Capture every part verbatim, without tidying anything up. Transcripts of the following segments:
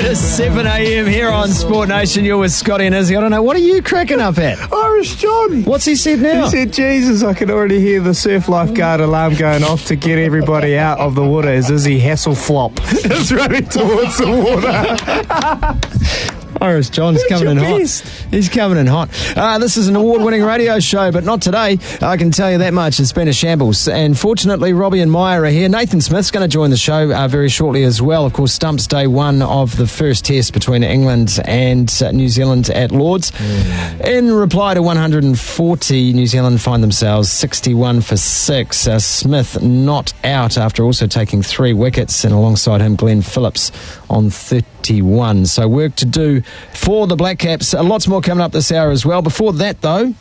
to seven a.m. here on Sport Nation. You're with Scotty and Izzy. I don't know, what are you cracking up at? Irish John. What's he said now? He said, Jesus, I can already hear the surf lifeguard alarm going off to get everybody out of the water as Izzy Hasselflop is running towards the water. Irish John's coming in hot. Best. He's coming in hot. Uh, this is an award-winning radio show, but not today. I can tell you that much. It's been a shambles. And fortunately, Robbie and Maya are here. Nathan Smith's going to join the show uh, very shortly as well. Of course, Stumps day one of the first test between England and uh, New Zealand at Lords. Mm. In reply to one hundred forty, New Zealand find themselves sixty-one for six. Uh, Smith not out after also taking three wickets, and alongside him, Glenn Phillips on thirty-one. So work to do for the Black Caps. Uh, lots more coming up this hour as well. Before that, though...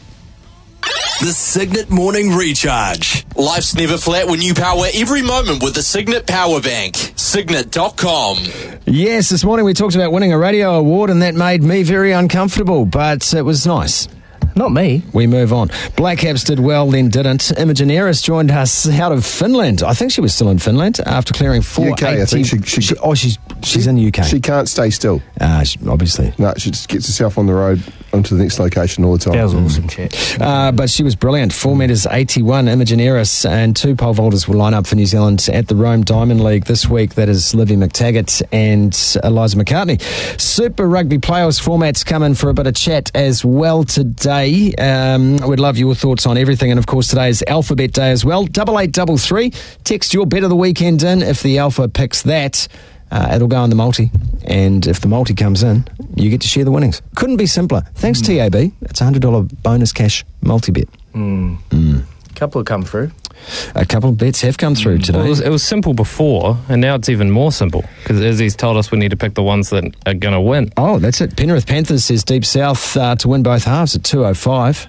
The Cygnett Morning Recharge. Life's never flat when you power every moment with the Cygnett Power Bank. Cygnett dot com. Yes, this morning we talked about winning a radio award, and that made me very uncomfortable, but it was nice. Not me. We move on. Black Caps did well, then didn't. Imogen Eris joined us out of Finland. I think she was still in Finland after clearing four U K, I think she, she, she, oh, she's she's in the U K. She can't stay still. Uh, she, obviously. No, she just gets herself on the road onto the next location all the time. That was awesome, chat. Uh, but she was brilliant. Four metres eighty-one. Imogen Eris and two pole vaulters will line up for New Zealand at the Rome Diamond League this week. That is Livy McTaggart and Eliza McCartney. Super Rugby playoffs formats come in for a bit of chat as well today. Um, we'd love your thoughts on everything. And of course, today is Alphabet Day as well. Double eight double three. Text your bet of the weekend in. If the Alpha picks that, Uh, it'll go in the multi, and if the multi comes in, you get to share the winnings. Couldn't be simpler. Thanks, mm. T A B. It's a one hundred dollars bonus cash multi-bet. Mm. Mm. A couple have come through. A couple of bets have come through today. Well, it, was, it was simple before, and now it's even more simple, because Izzy's told us we need to pick the ones that are going to win. Oh, that's it. Penrith Panthers says Deep South uh, to win both halves at two oh five.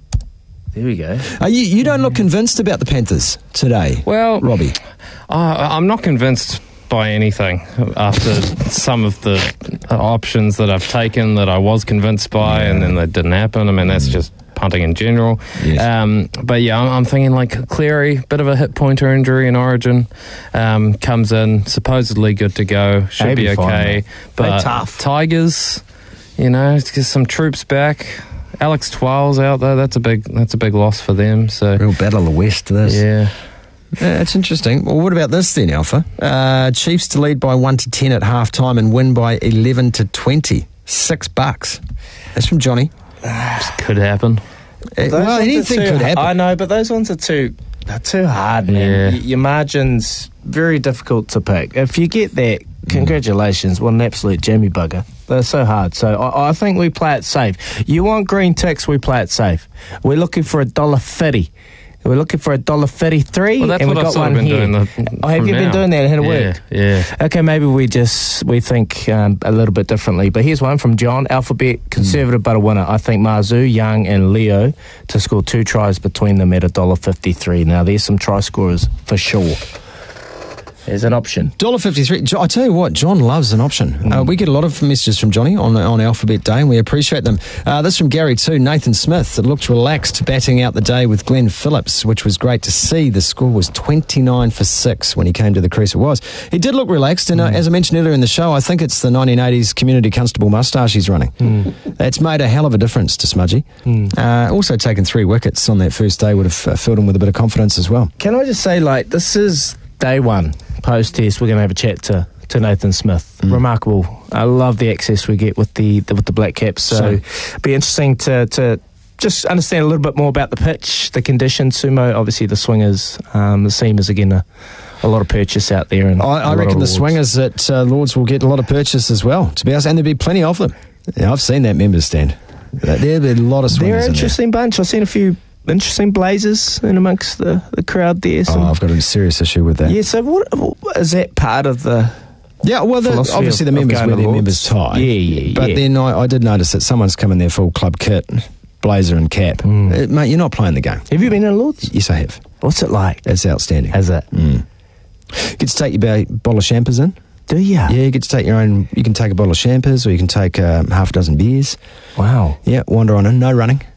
There we go. Uh, you, you don't look convinced about the Panthers today, well, Robbie. Uh, I'm not convinced by anything after some of the options that I've taken that I was convinced by, yeah. and then they didn't happen. I mean, that's just punting in general. Yes. Um, but yeah, I'm, I'm thinking like Cleary, bit of a hit pointer injury in Origin, um, comes in, supposedly good to go, should Maybe be okay. Fine, but They're tough. Tigers, you know, get some troops back. Alex Twal's out there. That's a big. That's a big loss for them. So real battle of the West. This. Yeah. Yeah, that's interesting. Well, what about this then, Alpha? Uh, Chiefs to lead by one to ten at half time and win by eleven to twenty. Six bucks. That's from Johnny. Could happen. Uh, well, anything too, could happen. I know, but those ones are too they're too hard, man. Yeah. Y- your margin's very difficult to pick. If you get that, congratulations, what an absolute jammy bugger. They're so hard. So I, I think we play it safe. You want green ticks, we play it safe. We're looking for a dollar fifty. We're looking for a dollar thirty-three, well, that's and we've what got I've sort one of been here. doing the, oh, have you now. been doing that? And it yeah, worked? Yeah. Okay, maybe we just we think um, a little bit differently. But here's one from John. Alphabet, conservative mm. but a winner. I think Marzu, Young and Leo to score two tries between them at a dollar fifty-three. Now, there's some try scorers for sure. There's an option. one dollar fifty-three. I tell you what, John loves an option. Mm. Uh, we get a lot of messages from Johnny on on Alphabet Day, and we appreciate them. Uh, this from Gary too. Nathan Smith looked relaxed batting out the day with Glenn Phillips, which was great to see. The score was twenty-nine for six when he came to the crease. It was. He did look relaxed, and uh, mm. as I mentioned earlier in the show, I think it's the nineteen eighties community constable moustache he's running. Mm. It's made a hell of a difference to Smudgy. Mm. Uh, also taken three wickets on that first day would have uh, filled him with a bit of confidence as well. Can I just say, like, this is day one. Post-test, we're going to have a chat to, to Nathan Smith. Mm. Remarkable. I love the access we get with the, the with the Black Caps. So, so it'll be interesting to, to just understand a little bit more about the pitch, the conditions. Sumo, obviously the swingers, um, the seamers, again, a, a lot of purchase out there. And I, I reckon the swingers at uh, Lords will get a lot of purchase as well, to be honest, and there'll be plenty of them. Yeah, I've seen that members stand. There'll be a lot of swingers. They're an in interesting there. bunch. I've seen a few interesting blazers in amongst the, the crowd there. Oh, I've got a serious issue with that. Yeah, so what, what is that part of the Yeah, well, the, obviously of, the members wear their Lords. members tie. Yeah, yeah, But yeah. then I, I did notice that someone's come in their full club kit, blazer and cap. Mm. Uh, mate, you're not playing the game. Have you been in Lords? Yes, I have. What's it like? It's outstanding. Is it? Mm. Get to take your bottle of champers in. Do you? Yeah, you get to take your own. You can take a bottle of champers, or you can take um, half a dozen beers. Wow. Yeah, wander on in. No running.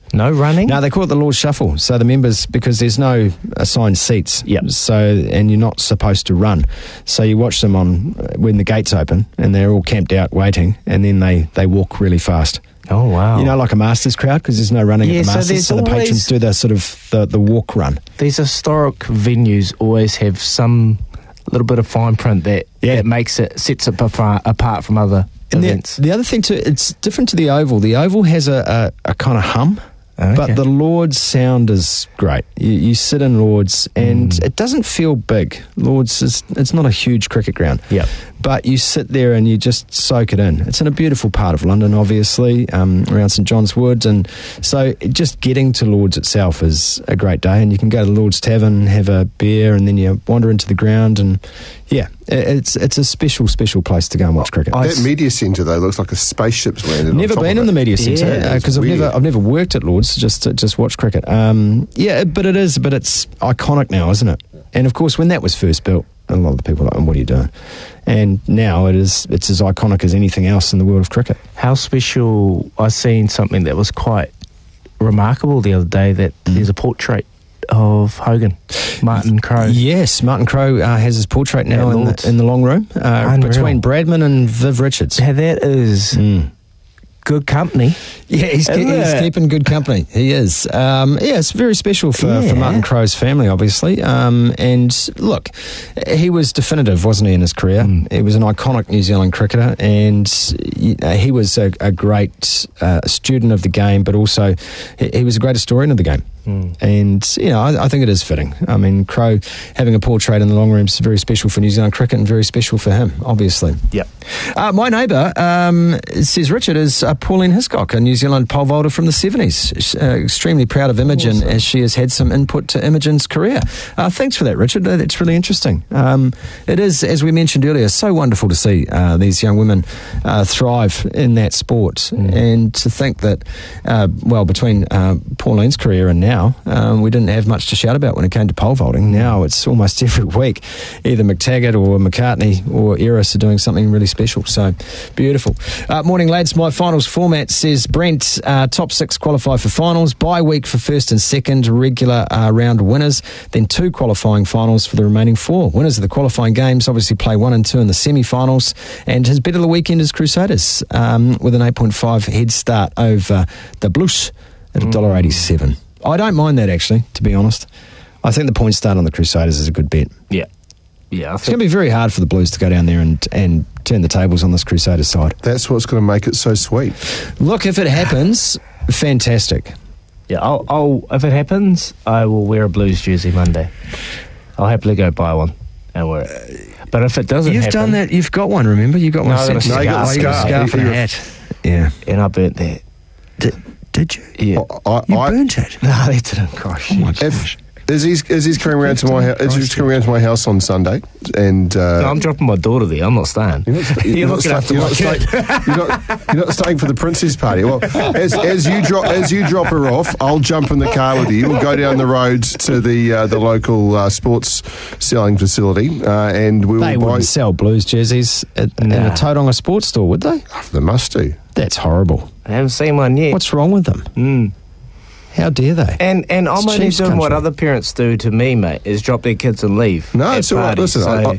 No running? No, they call it the Lord's Shuffle. So the members, because there's no assigned seats, Yep. So and you're not supposed to run, so you watch them on when the gates open, and they're all camped out waiting, and then they, they walk really fast. Oh, wow. You know, like a Masters crowd, because there's no running Yeah, at the so Masters, there's so, the patrons always- do the sort of the, the walk run. These historic venues always have some little bit of fine print that, Yeah. that makes it, sets it apart, apart from other And events. the, the other thing too, it's different to the Oval. The Oval has a, a, a kind of hum. Okay. But the Lord's sound is great. You, you sit in Lord's, and Mm. it doesn't feel big. Lord's is it's not a huge cricket ground. Yep. But you sit there and you just soak it in. It's in a beautiful part of London, obviously, um, around St John's Wood, and so just getting to Lord's itself is a great day. And you can go to Lord's Tavern, have a beer, and then you wander into the ground, and yeah, it- it's it's a special, special place to go and watch cricket. That media centre, though, looks like a spaceship's landed Never on top been of in the it. media centre Yeah, because I've weird. never I've never worked at Lord's, just to, just watch cricket. Um, yeah, but it is, but it's iconic now, isn't it? And of course, when that was first built, a lot of the people are like, "Oh, what are you doing?" And now it is it's as iconic as anything else in the world of cricket. How special, I seen something that was quite remarkable the other day, that Mm. there's a portrait of Hogan, Martin Crowe. Yes, Martin Crowe uh, has his portrait now At in Lord's. the, in the long room uh, Unreal. between Bradman and Viv Richards. Now that is Mm. good company. Yeah, he's, Isn't he's it? keeping good company. He is. Um, yeah, it's very special for, Yeah. for Martin Crowe's family, obviously. Um, and look, he was definitive, wasn't he, in his career? Mm. He was an iconic New Zealand cricketer, and you know, he was a, a great uh, student of the game, but also he, he was a great historian of the game. Mm. And, you know, I, I think it is fitting. I mean, Crowe having a portrait in the long room is very special for New Zealand cricket and very special for him, obviously. Yep. Uh, my neighbour, um, says Richard, is uh, Pauline Hiscock, a New Zealand pole vaulter from the seventies. She's, uh, extremely proud of Imogen, Awesome. as she has had some input to Imogen's career. Uh, thanks for that, Richard. Uh, That's really interesting. Um, it is, as we mentioned earlier, so wonderful to see uh, these young women uh, thrive in that sport. Mm. And to think that, uh, well, between uh, Pauline's career and now, um, we didn't have much to shout about when it came to pole vaulting. Now it's almost every week, either McTaggart or McCartney or Eris are doing something really special. So beautiful. Uh, morning, lads. My finals format says Brent, uh, top six qualify for finals, bye week for first and second, regular uh, round winners, then two qualifying finals for the remaining four. Winners of the qualifying games obviously play one and two in the semi-finals, and his bet of the weekend is Crusaders, um, with an eight point five head start over the Blues at one dollar eighty-seven. I don't mind that, actually, to be honest. I think the point start on the Crusaders is a good bet. Yeah. Yeah, I It's going think to be very hard for the Blues to go down there and, and turn the tables on this Crusaders side. That's what's going to make it so sweet. Look, if it happens, fantastic. yeah, I'll, I'll if it happens, I will wear a Blues jersey Monday. I'll happily go buy one and wear it. But if it doesn't You've happen, done that. You've got one, remember? You got one. No, I got a sent- No, you got a Oh, you got a scarf. scarf and a You- hat. Yeah. and I burnt that. Did, did you? Yeah. I, You I, burnt it. No, that didn't. Gosh. if, as he's, as he's coming around to my house, as he's coming around to my house on Sunday, and uh, No, I'm dropping my daughter there. I'm not staying. You're not, You're you're not looking after staying- my you're not kid. staying- you're not- you're not staying for the princess party. Well, as, as you drop as you drop her off, I'll jump in the car with you. We'll go down the road to the uh, the local uh, sports selling facility, uh, and we will They buy. wouldn't sell Blues jerseys at, in Nah. a Tauranga sports store, would they? They must do. That's horrible. I haven't seen one yet. What's wrong with them? Mm. How dare they? And and I'm It's only Chiefs doing what country. other parents do to me, mate, is drop their kids and leave. No, at it's all right. parties. Listen, I, So- I,